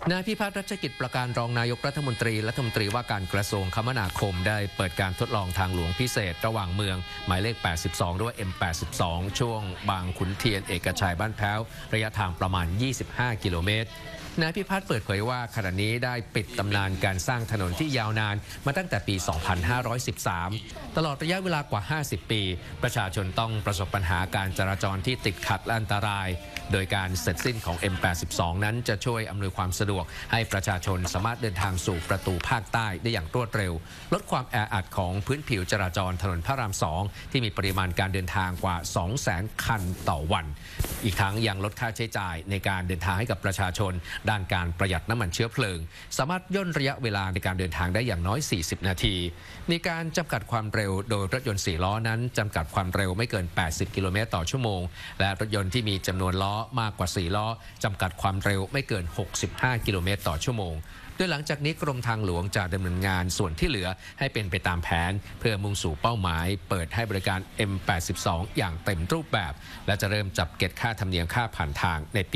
นายพิพัฒน์รัชกิจประการรองนายกรัฐมนตรีว่าการกระทรวงคมนาคมได้เปิดการทดลองทางหลวงพิเศษระหว่างเมืองหมายเลข 82 หรือว่า M82 ช่วงบางขุนเทียนเอกชัยบ้านแพ้วระยะทางประมาณ 25 กิโลเมตรนายพิพัฒน์เปิดเผยว่าขณะนี้ได้ปิดตำนานการสร้างถนนที่ยาวนานมาตั้งแต่ปี 2513 ตลอดระยะเวลากว่า 50 ปี ประชาชนต้องประสบปัญหาการจราจรที่ติดขัดและอันตรายโดยการเสร็จสิ้นของ M82 นั้นจะช่วยอำนวยความสะดวกให้ประชาชนสามารถเดินทางสู่ประตูภาคใต้ได้อย่างรวดเร็วลดความแออัดของพื้นผิวจราจรถนนพระราม 2 ที่มีปริมาณการเดินทางกว่า 200,000 คันต่อวันอีกทั้งยังลดค่าใช้จ่ายในการเดินทางให้กับประชาชนด้านการประหยัดน้ำมันเชื้อเพลิงสามารถย่นระยะเวลาในการเดินทางได้อย่างน้อย 40 นาทีมีการจำกัดความเร็วโดยรถยนต์ 4 ล้อนั้นจำกัดความเร็วไม่เกิน 80 กิโลเมตรต่อชั่วโมงและรถยนต์ที่มีจำนวนล้อมากกว่า 4 ล้อจำกัดความเร็วไม่เกิน 65 กิโลเมตรต่อชั่วโมงโดยหลังจากนี้กรมทางหลวงจะดำเนินงานส่วนที่เหลือให้เป็นไปตามแผนเพื่อมุ่งสู่เป้าหมายเปิดให้บริการ M82 อย่างเต็มรูปแบบและจะเริ่มจับเก็บค่าธรรมเนียมค่าผ่านทางในปี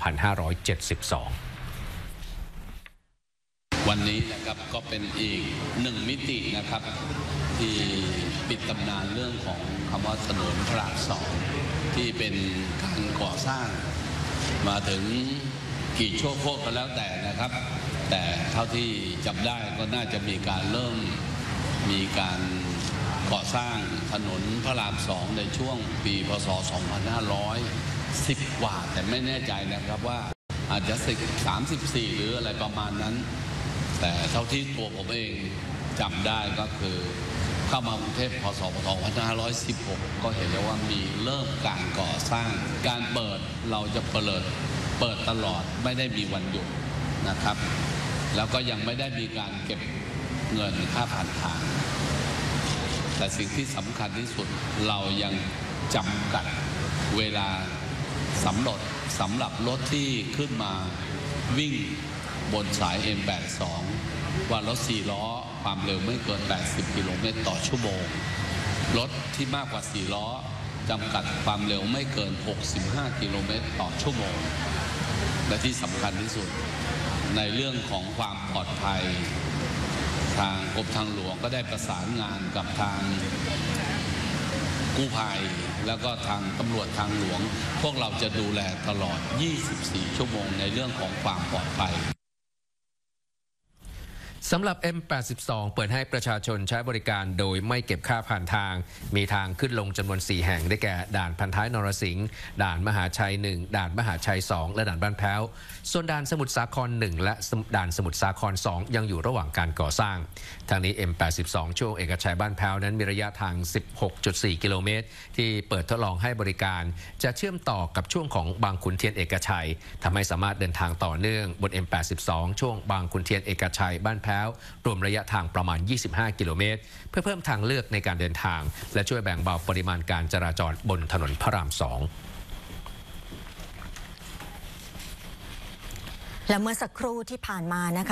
2572 วันนี้นะครับก็เป็นอีกหนึ่งมิตินะครับที่ปิดตำนานเรื่องของคำว่าถนนพระราม 2ที่เป็นการก่อสร้างมาถึงกี่ชั่วโคตรก็แล้วแต่นะครับแต่เท่าที่จำได้ก็น่าจะมีการเริ่มมีการก่อสร้างถนนพระราม 2ในช่วงปีพ.ศ. 2510 กว่าแต่ไม่แน่ใจนะครับว่าอาจจะ34หรืออะไรประมาณนั้นแต่เท่าที่ตัวผมเองจำได้ก็คือเข้ามากรุงเทพพ.ศ. 2516ก็เห็นแล้วว่ามีเริ่มการก่อสร้างการเปิดเราจะเปิดตลอดไม่ได้มีวันหยุดนะครับแล้วก็ยังไม่ได้มีการเก็บเงินค่าผ่านทางแต่สิ่งที่สำคัญที่สุดเรายังจำกัดเวลาสำหรับรถที่ขึ้นมาวิ่งบนสาย M82 ว่ารถ4ล้อความเร็วไม่เกิน80 กิโลเมตรต่อชั่วโมงรถที่มากกว่า4ล้อจำกัดความเร็วไม่เกิน65 กิโลเมตรต่อชั่วโมงและที่สำคัญที่สุดในเรื่องของความปลอดภัยทางกรมทางหลวงก็ได้ประสานงานกับทางกู้ภัยแล้วก็ทางตำรวจทางหลวงพวกเราจะดูแลตลอด24 ชั่วโมงในเรื่องของความปลอดภัยสำหรับ M82 เปิดให้ประชาชนใช้บริการโดยไม่เก็บค่าผ่านทางมีทางขึ้นลงจำนวน 4 แห่งได้แก่ด่านพันท้ายนรสิงห์ด่านมหาชัย 1 ด่านมหาชัย 2 และด่านบ้านแพ้วส่วนด่านสมุทรสาคร 1 และด่านสมุทรสาคร 2 ยังอยู่ระหว่างการก่อสร้างทางนี้ M82 ช่วงเอกชัยบ้านแพ้วนั้นมีระยะทาง 16.4 กิโลเมตรที่เปิดทดลองให้บริการจะเชื่อมต่อกับช่วงของบางขุนเทียนเอกชัยทำให้สามารถเดินทางต่อเนื่องบน M82 ช่วงบางขุนเทียนเอกชัยบ้านแพ้วรวมระยะทางประมาณ 25 กิโลเมตรเพื่อเพิ่มทางเลือกในการเดินทางและช่วยแบ่งเบาปริมาณการจราจรบนถนนพระราม 2 และเมื่อสักครู่ที่ผ่านมานะคะ